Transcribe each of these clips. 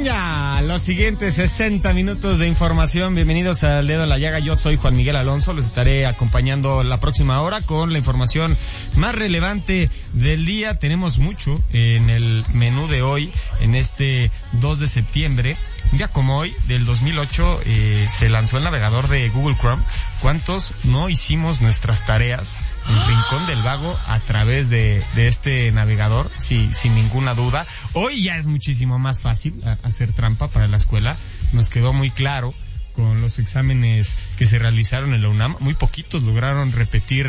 Venga, los siguientes 60 minutos de información. Bienvenidos al Dedo en la Llaga. Yo soy Juan Miguel Alonso. Les estaré acompañando la próxima hora con la información más relevante del día. Tenemos mucho en el menú de hoy, en este 2 de septiembre. Un día como hoy, del 2008, se lanzó el navegador de Google Chrome. ¿Cuántos no hicimos nuestras tareas en el Rincón del Vago a través de este navegador? Sí, sin ninguna duda. Hoy ya es muchísimo más fácil hacer trampa para la escuela. Nos quedó muy claro con los exámenes que se realizaron en la UNAM. Muy poquitos lograron repetir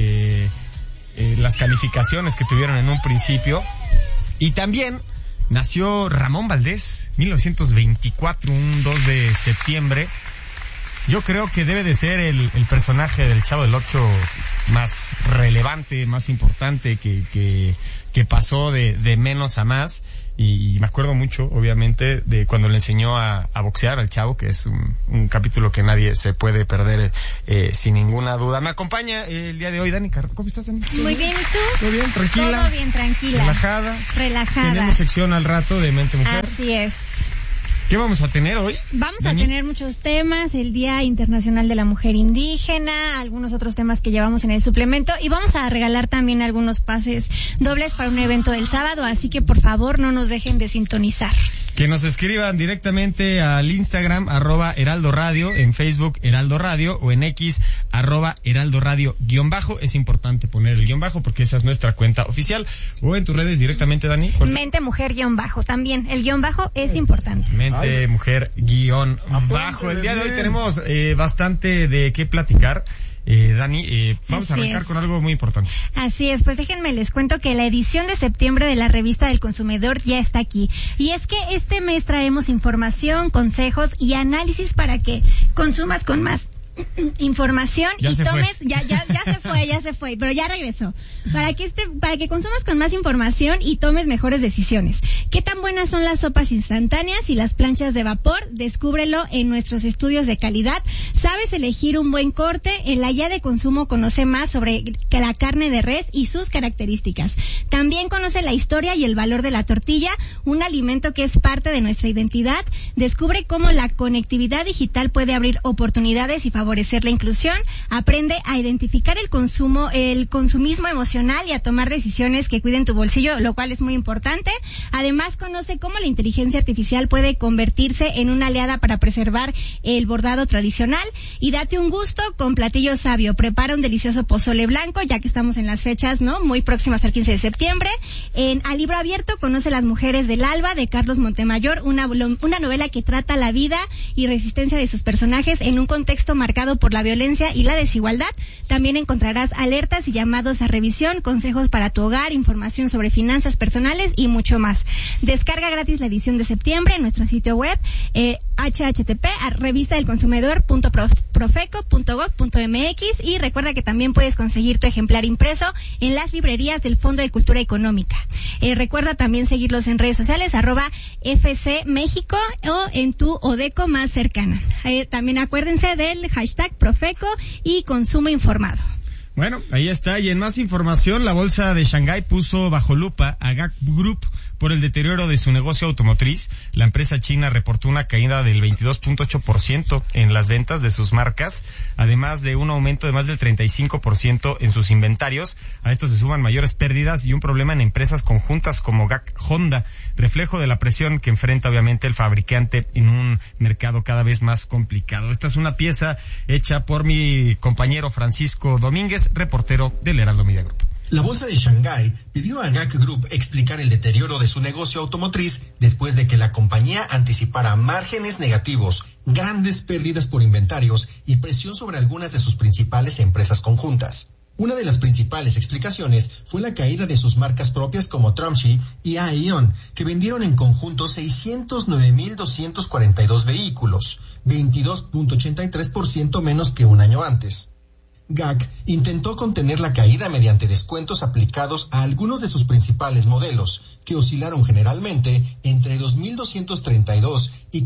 las calificaciones que tuvieron en un principio. Y también nació Ramón Valdés, 1924, un 2 de septiembre. Yo creo que debe de ser el personaje del Chavo del Ocho más relevante, más importante, que pasó de menos a más. Y me acuerdo mucho, obviamente, de cuando le enseñó a boxear al Chavo, que es un capítulo que nadie se puede perder sin ninguna duda. Me acompaña el día de hoy Dani Cardo. ¿Cómo estás, Dani? Muy bien, ¿y tú? ¿Todo bien? ¿Tranquila? Todo bien, tranquila. Relajada. Tenemos sección al rato de Mente Mujer. Así es. ¿Qué vamos a tener hoy? Vamos a tener muchos temas, el Día Internacional de la Mujer Indígena, algunos otros temas que llevamos en el suplemento, y vamos a regalar también algunos pases dobles para un evento del sábado, así que por favor no nos dejen de sintonizar. Que nos escriban directamente al Instagram, @Heraldo Radio, en Facebook Heraldo Radio, o en X, @Heraldo Radio _. Es importante poner el _ porque esa es nuestra cuenta oficial. O en tus redes directamente, Dani. Mente Mujer _ también. El _ es importante. Mente Mujer _ El día de hoy tenemos bastante de qué platicar. Dani, vamos a arrancar con algo muy importante. Así es, pues déjenme les cuento que la edición de septiembre de la Revista del Consumidor ya está aquí. Y es que este mes traemos información, consejos y análisis para que consumas con más información y tomes, ya se fue, pero ya regresó. Para que consumas con más información y tomes mejores decisiones. ¿Qué tan buenas son las sopas instantáneas y las planchas de vapor? Descúbrelo en nuestros estudios de calidad. ¿Sabes elegir un buen corte? En la guía de consumo conoce más sobre la carne de res y sus características. También conoce la historia y el valor de la tortilla, un alimento que es parte de nuestra identidad. Descubre cómo la conectividad digital puede abrir oportunidades y favorecer la inclusión. Aprende a identificar el consumismo emocional y a tomar decisiones que cuiden tu bolsillo, lo cual es muy importante. Además, conoce cómo la inteligencia artificial puede convertirse en una aliada para preservar el bordado tradicional. Y date un gusto con Platillo Sabio. Prepara un delicioso pozole blanco, ya que estamos en las fechas, ¿no?, muy próximas al 15 de septiembre. A libro abierto, conoce Las Mujeres del Alba, de Carlos Montemayor, una novela que trata la vida y resistencia de sus personajes en un contexto marcado por la violencia y la desigualdad. También encontrarás alertas y llamados a revisión, consejos para tu hogar, información sobre finanzas personales y mucho más. Descarga gratis la edición de septiembre en nuestro sitio web, http:/revistadelconsumidor.profeco.gov.mx, y recuerda que también puedes conseguir tu ejemplar impreso en las librerías del Fondo de Cultura Económica. Recuerda también seguirlos en redes sociales, @FC México, o en tu Odeco más cercana. También acuérdense del hashtag Profeco y consumo informado. Bueno, ahí está. Y en más información, la bolsa de Shanghái puso bajo lupa a GAC Group por el deterioro de su negocio automotriz. La empresa china reportó una caída del 22.8% en las ventas de sus marcas, además de un aumento de más del 35% en sus inventarios. A esto se suman mayores pérdidas y un problema en empresas conjuntas como GAC Honda, reflejo de la presión que enfrenta obviamente el fabricante en un mercado cada vez más complicado. Esta es una pieza hecha por mi compañero Francisco Domínguez, reportero del Heraldo Media Group. La bolsa de Shanghái pidió a GAC Group explicar el deterioro de su negocio automotriz después de que la compañía anticipara márgenes negativos, grandes pérdidas por inventarios y presión sobre algunas de sus principales empresas conjuntas. Una de las principales explicaciones fue la caída de sus marcas propias como Trumpshi y Aion, que vendieron en conjunto 609,242 vehículos, 22.83% menos que un año antes. GAC intentó contener la caída mediante descuentos aplicados a algunos de sus principales modelos, que oscilaron generalmente entre $2,232 y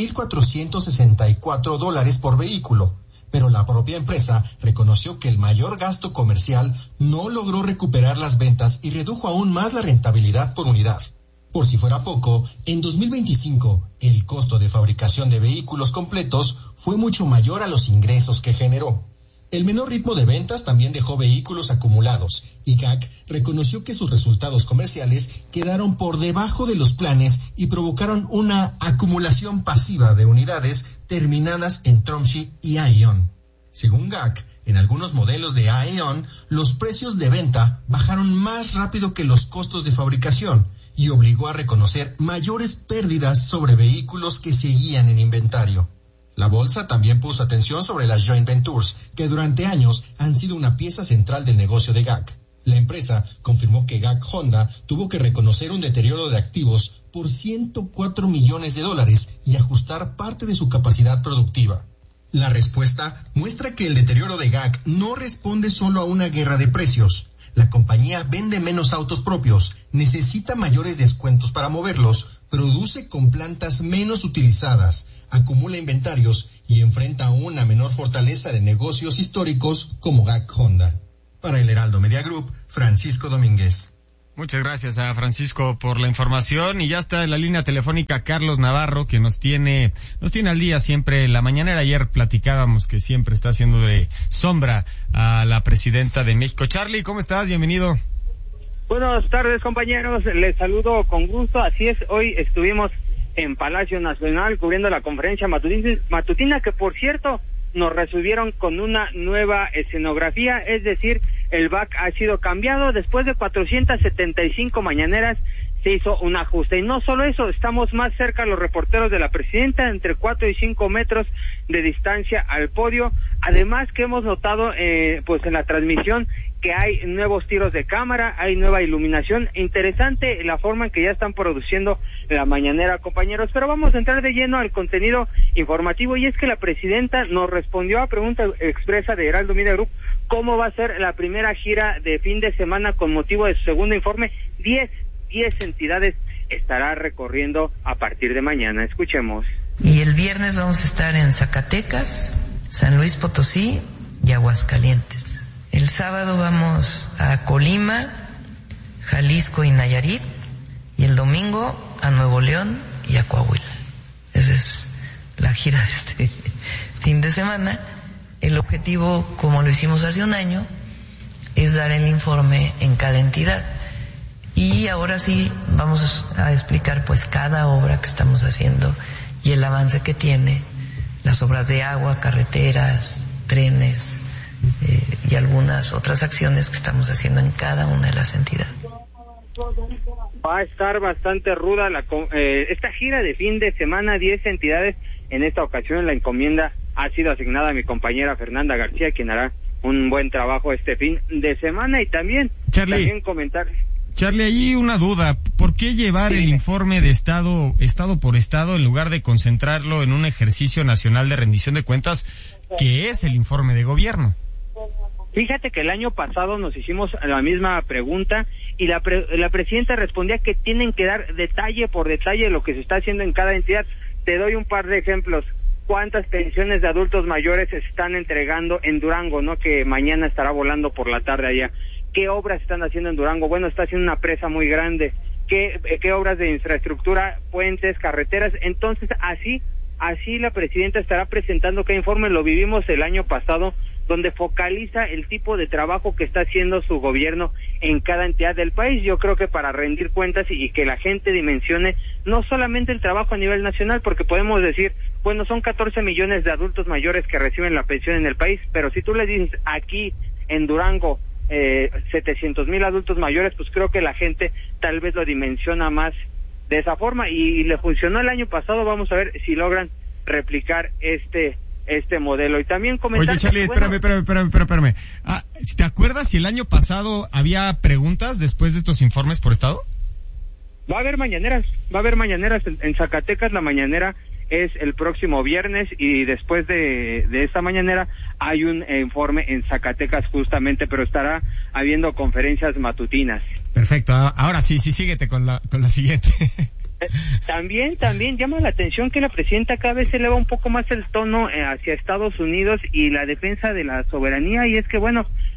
$4,464 por vehículo. Pero la propia empresa reconoció que el mayor gasto comercial no logró recuperar las ventas y redujo aún más la rentabilidad por unidad. Por si fuera poco, en 2025, el costo de fabricación de vehículos completos fue mucho mayor a los ingresos que generó. El menor ritmo de ventas también dejó vehículos acumulados y GAC reconoció que sus resultados comerciales quedaron por debajo de los planes y provocaron una acumulación pasiva de unidades terminadas en Tromsø y Aion. Según GAC, en algunos modelos de Aion, los precios de venta bajaron más rápido que los costos de fabricación y obligó a reconocer mayores pérdidas sobre vehículos que seguían en inventario. La bolsa también puso atención sobre las joint ventures, que durante años han sido una pieza central del negocio de GAC. La empresa confirmó que GAC Honda tuvo que reconocer un deterioro de activos por $104 millones y ajustar parte de su capacidad productiva. La respuesta muestra que el deterioro de GAC no responde solo a una guerra de precios. La compañía vende menos autos propios, necesita mayores descuentos para moverlos, produce con plantas menos utilizadas, acumula inventarios y enfrenta una menor fortaleza de negocios históricos como GAC Honda. Para el Heraldo Media Group, Francisco Domínguez. Muchas gracias a Francisco por la información, y ya está en la línea telefónica Carlos Navarro, que nos tiene al día siempre en la mañanera. Ayer platicábamos que siempre está haciendo de sombra a la presidenta de México. Charlie, ¿cómo estás? Bienvenido. Buenas tardes, compañeros, les saludo con gusto. Así es, hoy estuvimos en Palacio Nacional cubriendo la conferencia matutina, que por cierto nos recibieron con una nueva escenografía, es decir, el BAC ha sido cambiado. Después de 475 mañaneras se hizo un ajuste, y no solo eso, estamos más cerca los reporteros de la presidenta, entre 4 y 5 metros de distancia al podio. Además que hemos notado pues en la transmisión que hay nuevos tiros de cámara, hay nueva iluminación. Interesante la forma en que ya están produciendo la mañanera, compañeros, pero vamos a entrar de lleno al contenido informativo, y es que la presidenta nos respondió a pregunta expresa de Heraldo Media Group cómo va a ser la primera gira de fin de semana con motivo de su segundo informe. 10 entidades estará recorriendo a partir de mañana. Escuchemos. Y el viernes vamos a estar en Zacatecas, San Luis Potosí y Aguascalientes. El sábado vamos a Colima, Jalisco y Nayarit, y el domingo a Nuevo León y a Coahuila. Esa es la gira de este fin de semana. El objetivo, como lo hicimos hace un año, es dar el informe en cada entidad. Y ahora sí vamos a explicar pues cada obra que estamos haciendo y el avance que tiene, las obras de agua, carreteras, trenes, y algunas otras acciones que estamos haciendo en cada una de las entidades. Va a estar bastante ruda esta gira de fin de semana, 10 entidades. En esta ocasión la encomienda ha sido asignada a mi compañera Fernanda García, quien hará un buen trabajo este fin de semana. Y también comentar... Charlie, ahí una duda, ¿por qué llevar el informe de estado por estado en lugar de concentrarlo en un ejercicio nacional de rendición de cuentas, que es el informe de gobierno? Fíjate que el año pasado nos hicimos la misma pregunta y la presidenta respondía que tienen que dar detalle por detalle lo que se está haciendo en cada entidad. Te doy un par de ejemplos. ¿Cuántas pensiones de adultos mayores se están entregando en Durango, no? Que mañana estará volando por la tarde allá. ¿Qué obras están haciendo en Durango? Bueno, está haciendo una presa muy grande. ¿Qué obras de infraestructura, puentes, carreteras? Entonces, así la presidenta estará presentando cada informe. Lo vivimos el año pasado, donde focaliza el tipo de trabajo que está haciendo su gobierno en cada entidad del país. Yo creo que para rendir cuentas y que la gente dimensione no solamente el trabajo a nivel nacional, porque podemos decir, bueno, son 14 millones de adultos mayores que reciben la pensión en el país, pero si tú le dices aquí en Durango 700,000 adultos mayores, pues creo que la gente tal vez lo dimensiona más de esa forma, y le funcionó el año pasado. Vamos a ver si logran replicar este modelo. Y también comentar... Oye, Charlie, espérame. ¿Te acuerdas si el año pasado había preguntas después de estos informes por estado? Va a haber mañaneras en Zacatecas. La mañanera es el próximo viernes, y después de esta mañanera hay un informe en Zacatecas justamente, pero estará habiendo conferencias matutinas. Perfecto, ahora sí, síguete con la siguiente. También llama la atención que la presidenta cada vez eleva un poco más el tono hacia Estados Unidos y la defensa de la soberanía, y es que bueno,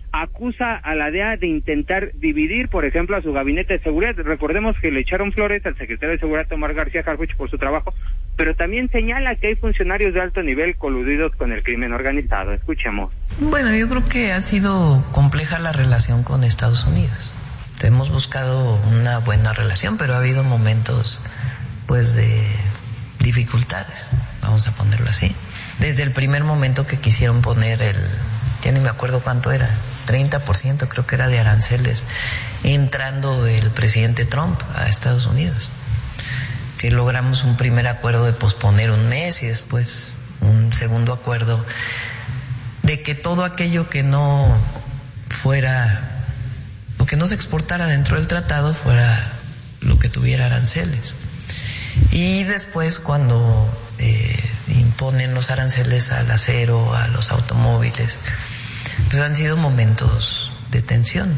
acusa a la DEA de intentar dividir, por ejemplo, a su gabinete de seguridad. Recordemos que le echaron flores al secretario de Seguridad, Omar García Harfuch, por su trabajo, pero también señala que hay funcionarios de alto nivel coludidos con el crimen organizado. Escuchemos. Bueno, yo creo que ha sido compleja la relación con Estados Unidos. Hemos buscado una buena relación, pero ha habido momentos, pues, de dificultades, vamos a ponerlo así. Desde el primer momento que quisieron poner ya ni me acuerdo cuánto era, 30% creo que era de aranceles, entrando el presidente Trump a Estados Unidos, que logramos un primer acuerdo de posponer un mes y después un segundo acuerdo de que todo aquello que no fuera, o que no se exportara dentro del tratado, fuera lo que tuviera aranceles. Y después, cuando imponen los aranceles al acero, a los automóviles, pues han sido momentos de tensión.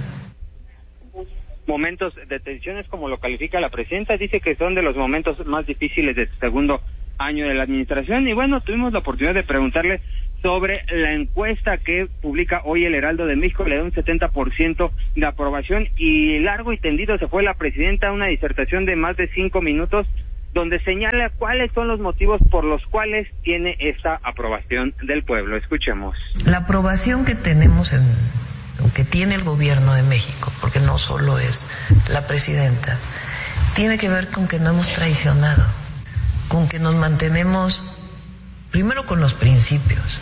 Momentos de tensión es como lo califica la presidenta, dice que son de los momentos más difíciles de su segundo año de la administración. Y bueno, tuvimos la oportunidad de preguntarle sobre la encuesta que publica hoy el Heraldo de México, le da un 70% de aprobación, y largo y tendido se fue la presidenta a una disertación de más de 5 minutos, donde señala cuáles son los motivos por los cuales tiene esta aprobación del pueblo. Escuchemos. La aprobación que tenemos que tiene el gobierno de México, porque no solo es la presidenta, tiene que ver con que no hemos traicionado, con que nos mantenemos primero con los principios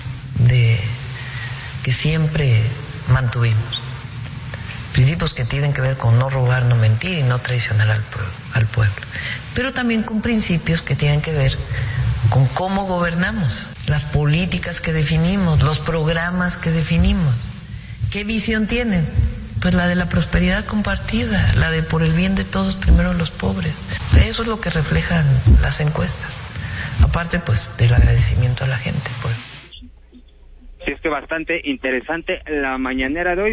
que siempre mantuvimos. Principios que tienen que ver con no robar, no mentir y no traicionar al pueblo. Pero también con principios que tienen que ver con cómo gobernamos, las políticas que definimos, los programas que definimos. ¿Qué visión tienen? Pues la de la prosperidad compartida, la de por el bien de todos, primero los pobres. Eso es lo que reflejan las encuestas. Aparte, pues, del agradecimiento a la gente. Pues. Sí, es que bastante interesante la mañanera de hoy.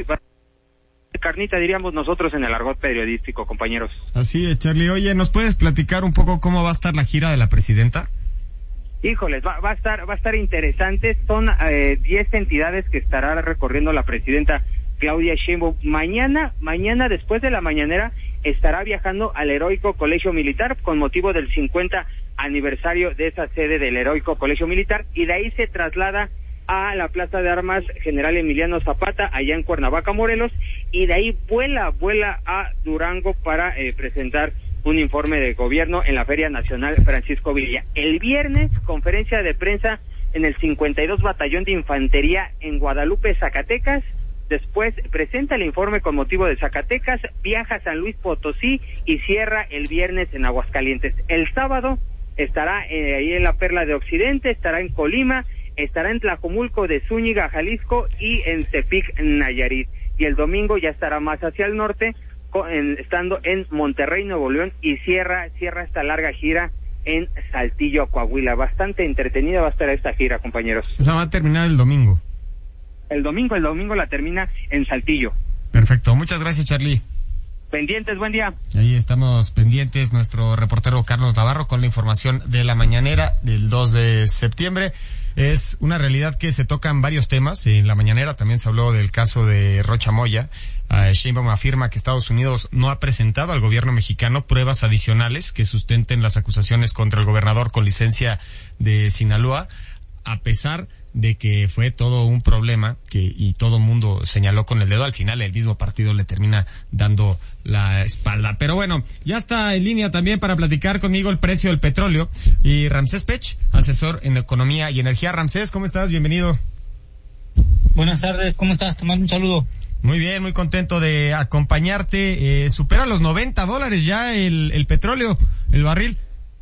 Carnita, diríamos nosotros en el argot periodístico, compañeros. Así es, Charlie. Oye, ¿nos puedes platicar un poco cómo va a estar la gira de la presidenta? Híjoles, va a estar interesante. Son 10 entidades que estará recorriendo la presidenta Claudia Sheinbaum. Mañana, después de la mañanera, estará viajando al Heroico Colegio Militar con motivo del 50 aniversario de esa sede del Heroico Colegio Militar, y de ahí se traslada a la Plaza de Armas General Emiliano Zapata, allá en Cuernavaca, Morelos, y de ahí vuela a Durango para presentar un informe de gobierno en la Feria Nacional Francisco Villa. El viernes, conferencia de prensa en el 52 Batallón de Infantería en Guadalupe, Zacatecas. Después presenta el informe con motivo de Zacatecas, viaja a San Luis Potosí y cierra el viernes en Aguascalientes. El sábado estará ahí en la Perla de Occidente, estará en Colima, estará en Tlajomulco de Zúñiga, Jalisco, y en Tepic, Nayarit. Y el domingo ya estará más hacia el norte, estando en Monterrey, Nuevo León, y cierra esta larga gira en Saltillo, Coahuila. Bastante entretenida va a estar esta gira, compañeros. O sea, va a terminar el domingo. El domingo la termina en Saltillo. Perfecto, muchas gracias, Charlie. Pendientes, buen día. Ahí estamos pendientes, nuestro reportero Carlos Navarro con la información de la mañanera del 2 de septiembre. Es una realidad que se tocan varios temas. En la mañanera también se habló del caso de Rocha Moya. Sheinbaum afirma que Estados Unidos no ha presentado al gobierno mexicano pruebas adicionales que sustenten las acusaciones contra el gobernador con licencia de Sinaloa, a pesar de que fue todo un problema y todo el mundo señaló con el dedo. Al final el mismo partido le termina dando la espalda. Pero bueno, ya está en línea también para platicar conmigo el precio del petróleo, y Ramsés Pech, asesor en economía y energía. Ramsés, ¿cómo estás? Bienvenido. Buenas tardes, ¿cómo estás? Te mando un saludo. Muy bien, muy contento de acompañarte. Supera los $90 ya el petróleo, el barril.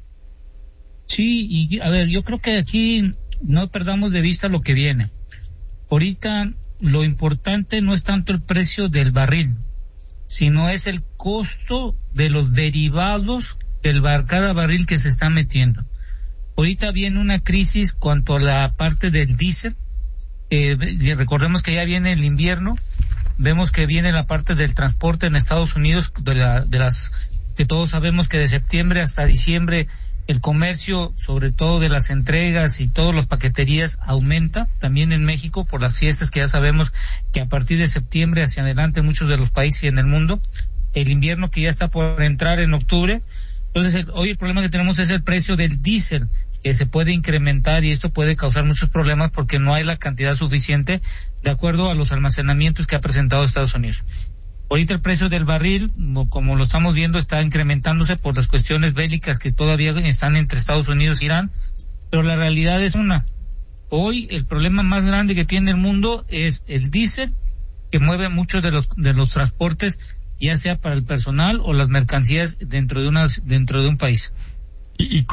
Sí, y a ver, yo creo que aquí no perdamos de vista lo que viene. Ahorita lo importante no es tanto el precio del barril, sino es el costo de los derivados cada barril que se está metiendo. Ahorita viene una crisis cuanto a la parte del diésel. Recordemos que ya viene el invierno, vemos que viene la parte del transporte en Estados Unidos, de las que todos sabemos que de septiembre hasta diciembre El comercio, sobre todo de las entregas y todas las paqueterías, aumenta también en México por las fiestas que ya sabemos que a partir de septiembre hacia adelante en muchos de los países y en el mundo, el invierno que ya está por entrar en octubre. Entonces, hoy el problema que tenemos es el precio del diésel, que se puede incrementar y esto puede causar muchos problemas porque no hay la cantidad suficiente de acuerdo a los almacenamientos que ha presentado Estados Unidos. Ahorita el precio del barril, como lo estamos viendo, está incrementándose por las cuestiones bélicas que todavía están entre Estados Unidos e Irán, pero la realidad es una. Hoy el problema más grande que tiene el mundo es el diésel, que mueve muchos de los transportes, ya sea para el personal o las mercancías dentro de un país. ¿Y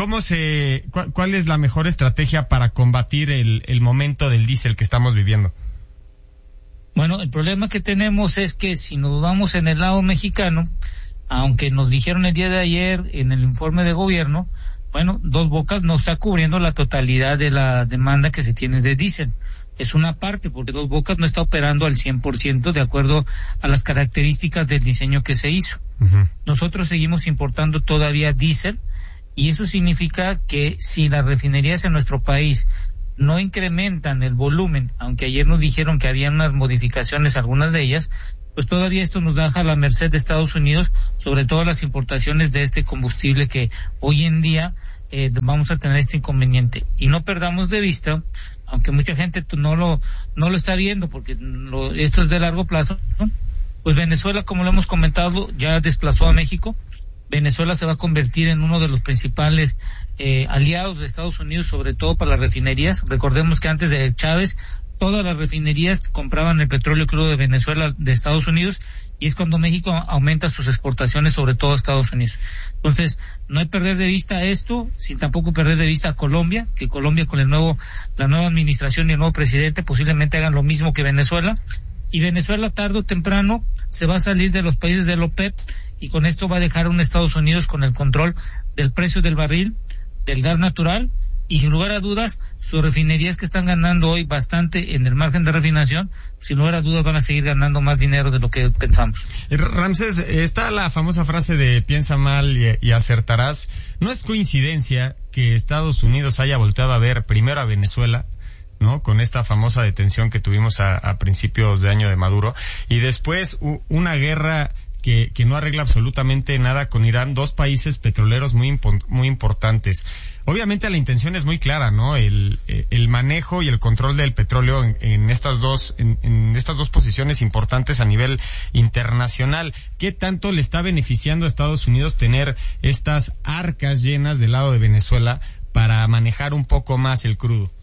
cuál es la mejor estrategia para combatir el momento del diésel que estamos viviendo? Bueno, el problema que tenemos es que si nos vamos en el lado mexicano, aunque nos dijeron el día de ayer en el informe de gobierno, bueno, Dos Bocas no está cubriendo la totalidad de la demanda que se tiene de diésel. Es una parte, porque Dos Bocas no está operando al 100% de acuerdo a las características del diseño que se hizo. Uh-huh. Nosotros seguimos importando todavía diésel, y eso significa que si las refinerías en nuestro país no incrementan el volumen, aunque ayer nos dijeron que había unas modificaciones, algunas de ellas, pues todavía esto nos deja a la merced de Estados Unidos, sobre todo las importaciones de este combustible que hoy en día vamos a tener este inconveniente. Y no perdamos de vista, aunque mucha gente no lo está viendo porque esto es de largo plazo, ¿no? Pues Venezuela, como lo hemos comentado, ya desplazó a México. Venezuela se va a convertir en uno de los principales aliados de Estados Unidos, sobre todo para las refinerías. Recordemos que antes de Chávez, todas las refinerías compraban el petróleo crudo de Venezuela de Estados Unidos, y es cuando México aumenta sus exportaciones, sobre todo a Estados Unidos. Entonces, no hay que perder de vista esto, sin tampoco perder de vista a Colombia, que Colombia con la nueva administración y el nuevo presidente posiblemente hagan lo mismo que Venezuela, y Venezuela tarde o temprano se va a salir de los países de la OPEP, y con esto va a dejar a un Estados Unidos con el control del precio del barril, del gas natural, y sin lugar a dudas, sus refinerías que están ganando hoy bastante en el margen de refinación, sin lugar a dudas van a seguir ganando más dinero de lo que pensamos. Ramsés, está la famosa frase de piensa mal y acertarás. ¿No es coincidencia que Estados Unidos haya volteado a ver primero a Venezuela, ¿no? Con esta famosa detención que tuvimos a principios de año de Maduro, y después una guerra que no arregla absolutamente nada con Irán, dos países petroleros muy importantes? Obviamente la intención es muy clara, ¿no? El manejo y el control del petróleo en estas dos posiciones importantes a nivel internacional. ¿Qué tanto le está beneficiando a Estados Unidos tener estas arcas llenas del lado de Venezuela para manejar un poco más el crudo?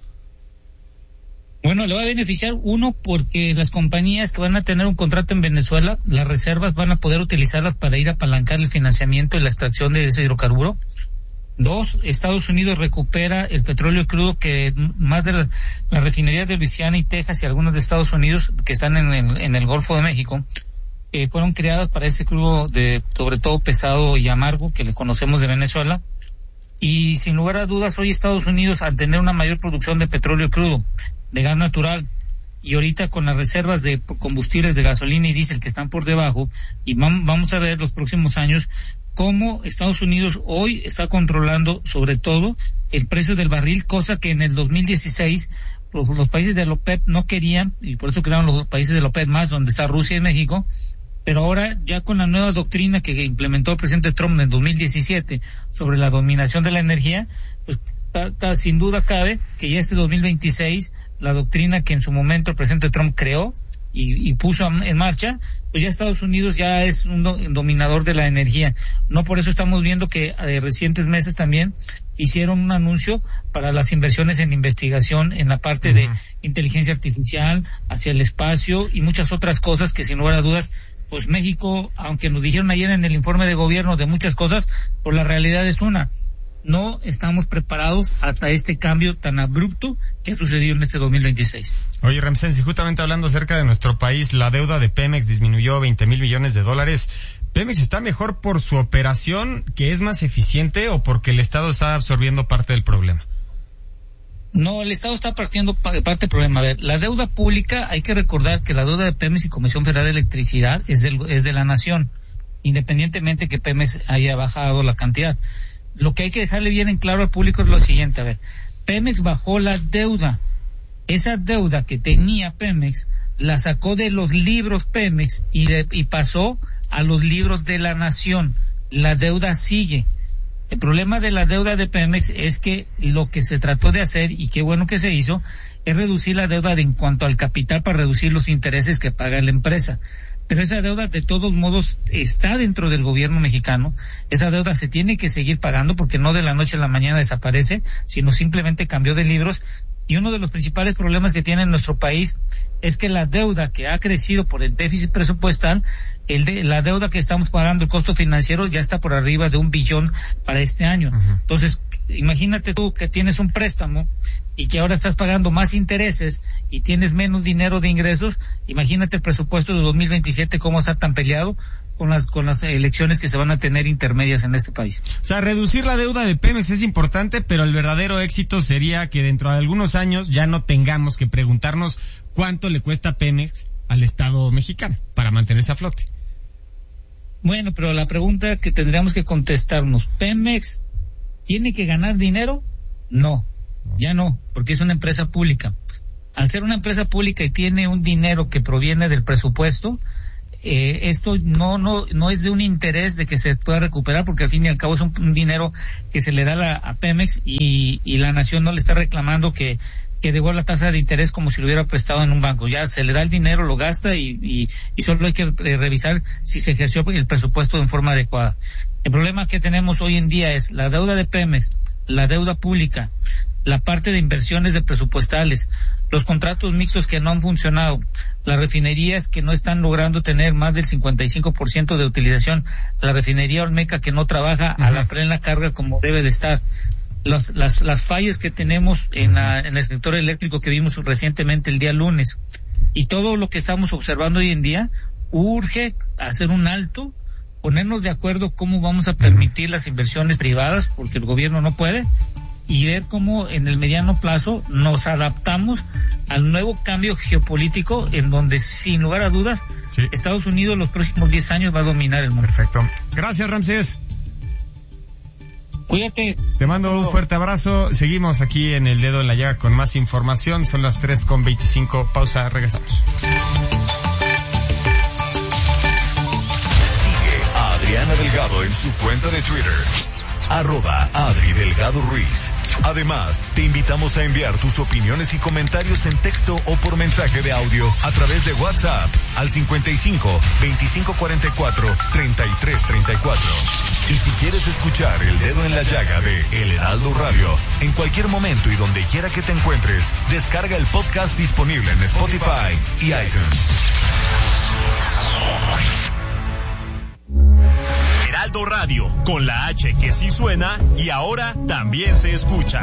Bueno, le va a beneficiar, uno, porque las compañías que van a tener un contrato en Venezuela, las reservas van a poder utilizarlas para ir a apalancar el financiamiento y la extracción de ese hidrocarburo. Dos, Estados Unidos recupera el petróleo crudo que más de las refinerías de Luisiana y Texas y algunas de Estados Unidos que están en el Golfo de México, fueron creadas para ese crudo sobre todo pesado y amargo que le conocemos de Venezuela. Y sin lugar a dudas, hoy Estados Unidos, al tener una mayor producción de petróleo crudo, de gas natural, y ahorita con las reservas de combustibles de gasolina y diésel que están por debajo, y vamos a ver los próximos años cómo Estados Unidos hoy está controlando sobre todo el precio del barril, cosa que en el 2016 los países de la OPEP no querían, y por eso crearon los países de la OPEP más, donde está Rusia y México. Pero ahora, ya con la nueva doctrina que implementó el presidente Trump en el 2017 sobre la dominación de la energía, pues sin duda cabe que ya este 2026, la doctrina que en su momento el presidente Trump creó y puso en marcha, pues ya Estados Unidos ya es un dominador de la energía. No por eso estamos viendo que recientes meses también hicieron un anuncio para las inversiones en investigación en la parte de inteligencia artificial, hacia el espacio y muchas otras cosas que sin lugar a dudas, pues México, aunque nos dijeron ayer en el informe de gobierno de muchas cosas, pues la realidad es una: no estamos preparados hasta este cambio tan abrupto que ha sucedido en este 2026. Oye, Ramsés, y justamente hablando acerca de nuestro país, la deuda de Pemex disminuyó 20,000 millones de dólares. ¿Pemex está mejor por su operación, que es más eficiente, o porque el Estado está absorbiendo parte del problema? No, el Estado está partiendo parte del problema. A ver, la deuda pública, hay que recordar que la deuda de Pemex y Comisión Federal de Electricidad es de la nación, independientemente que Pemex haya bajado la cantidad. lo que hay que dejarle bien en claro al público es lo siguiente, a ver, Pemex bajó la deuda, esa deuda que tenía Pemex la sacó de los libros Pemex y pasó a los libros de la nación. La deuda sigue. El problema de la deuda de Pemex es que lo que se trató de hacer, y qué bueno que se hizo, es reducir la deuda en cuanto al capital para reducir los intereses que paga la empresa. Pero esa deuda de todos modos está dentro del gobierno mexicano, esa deuda se tiene que seguir pagando porque no de la noche a la mañana desaparece, sino simplemente cambió de libros. Y uno de los principales problemas que tiene nuestro país es que la deuda que ha crecido por el déficit presupuestal, la deuda que estamos pagando, el costo financiero ya está por arriba de $1 billón para este año. Uh-huh. Entonces, imagínate tú que tienes un préstamo y que ahora estás pagando más intereses y tienes menos dinero de ingresos. Imagínate el presupuesto de 2027 cómo está tan peleado con las elecciones que se van a tener intermedias en este país. O sea, reducir la deuda de Pemex es importante, pero el verdadero éxito sería que dentro de algunos años ya no tengamos que preguntarnos cuánto le cuesta Pemex al Estado mexicano para mantenerse a flote. Bueno, pero la pregunta que tendríamos que contestarnos, ¿Pemex tiene que ganar dinero? No, ya no, porque es una empresa pública. Al ser una empresa pública y tiene un dinero que proviene del presupuesto, esto no es de un interés de que se pueda recuperar, porque al fin y al cabo es un dinero que se le da a Pemex y la nación no le está reclamando que devuelva la tasa de interés como si lo hubiera prestado en un banco. Ya se le da el dinero, lo gasta y solo hay que revisar si se ejerció el presupuesto en forma adecuada. El problema que tenemos hoy en día es la deuda de Pemex, la deuda pública, la parte de inversiones de presupuestales, los contratos mixtos que no han funcionado, las refinerías que no están logrando tener más del 55% de utilización, la refinería Olmeca que no trabaja a la plena carga como debe de estar, las fallas que tenemos en el sector eléctrico que vimos recientemente el día lunes, y todo lo que estamos observando hoy en día, urge hacer un alto, ponernos de acuerdo cómo vamos a permitir las inversiones privadas, porque el gobierno no puede, y ver cómo en el mediano plazo nos adaptamos al nuevo cambio geopolítico en donde, sin lugar a dudas, sí, Estados Unidos los próximos 10 años va a dominar el mundo. Perfecto. Gracias, Ramsés. Cuídate. Te mando un fuerte abrazo. Seguimos aquí en El Dedo en la Llaga con más información. Son las 3:25. Pausa, regresamos. Sigue a Adriana Delgado en su cuenta de Twitter. @Adri Delgado Ruiz. Además, te invitamos a enviar tus opiniones y comentarios en texto o por mensaje de audio a través de WhatsApp al 55 2544 3334. Y si quieres escuchar El Dedo en la Llaga de El Heraldo Radio en cualquier momento y donde quiera que te encuentres, descarga el podcast disponible en Spotify y iTunes. Heraldo Radio, con la H que sí suena y ahora también se escucha.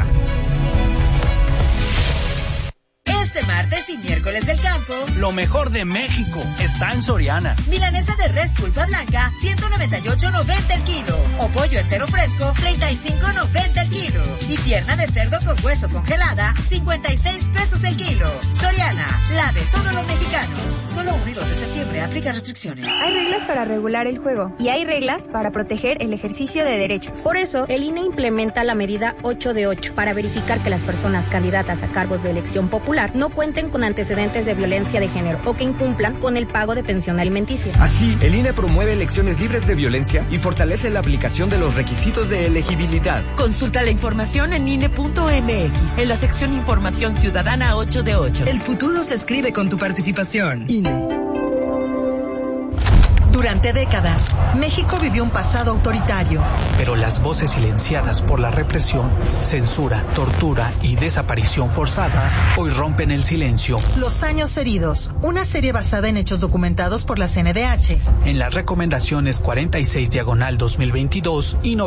Este martes y miércoles del campo, lo mejor de México está en Soriana. Milanesa de res pulpa blanca, 198.90 el kilo. O pollo entero fresco, 35.90 el kilo. Y pierna de cerdo con hueso congelada, 56 pesos el kilo. Soriana, la de todos los mexicanos. Solo 1 y 2 de septiembre, aplica restricciones. Hay reglas para regular el juego y hay reglas para proteger el ejercicio de derechos. Por eso, el INE implementa la medida 8 de 8 para verificar que las personas candidatas a cargos de elección popular no cuenten con antecedentes de violencia de género o que incumplan con el pago de pensión alimenticia. Así, el INE promueve elecciones libres de violencia y fortalece la aplicación de los requisitos de elegibilidad. Consulta la información en INE.mx, en la sección Información Ciudadana 8 de 8. El futuro se escribe con tu participación. INE. Durante décadas, México vivió un pasado autoritario. Pero las voces silenciadas por la represión, censura, tortura y desaparición forzada hoy rompen el silencio. Los años heridos, una serie basada en hechos documentados por la CNDH. En las recomendaciones 46/2022 y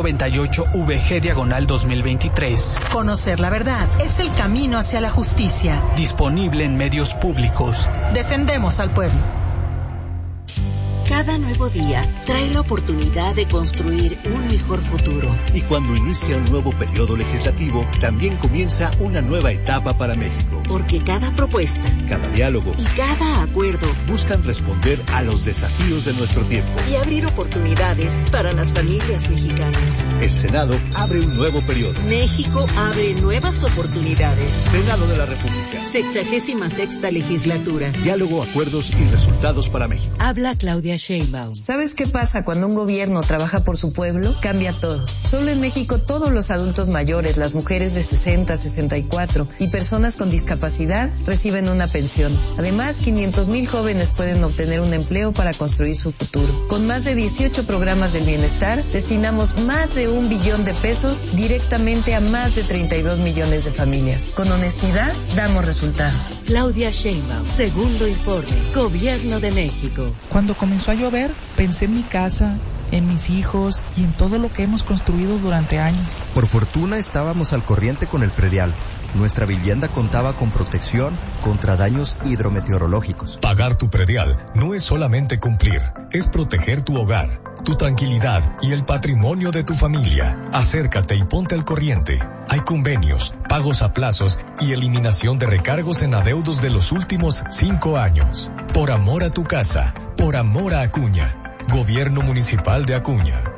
98/VG/2023. Conocer la verdad es el camino hacia la justicia. Disponible en medios públicos. Defendemos al pueblo. Cada nuevo día trae la oportunidad de construir un mejor futuro. Y cuando inicia un nuevo periodo legislativo, también comienza una nueva etapa para México. Porque cada propuesta, cada diálogo y cada acuerdo buscan responder a los desafíos de nuestro tiempo y abrir oportunidades para las familias mexicanas. El Senado abre un nuevo periodo. México abre nuevas oportunidades. Senado de la República. 66ª legislatura. Diálogo, acuerdos y resultados para México. Habla Claudia Sheinbaum. ¿Sabes qué pasa cuando un gobierno trabaja por su pueblo? Cambia todo. Solo en México todos los adultos mayores, las mujeres de 60, 64 y personas con discapacidad reciben una pensión. Además, 500,000 jóvenes pueden obtener un empleo para construir su futuro. Con más de 18 programas del bienestar, destinamos más de 1 billón de pesos directamente a más de 32 millones de familias. Con honestidad, damos resultados. Claudia Sheinbaum, segundo informe, Gobierno de México. Cuando comenzó a llover, pensé en mi casa, en mis hijos y en todo lo que hemos construido durante años. Por fortuna estábamos al corriente con el predial. Nuestra vivienda contaba con protección contra daños hidrometeorológicos. Pagar tu predial no es solamente cumplir, es proteger tu hogar, tu tranquilidad y el patrimonio de tu familia. Acércate y ponte al corriente. Hay convenios, pagos a plazos y eliminación de recargos en adeudos de los últimos 5 años. Por amor a tu casa, por amor a Acuña. Gobierno Municipal de Acuña.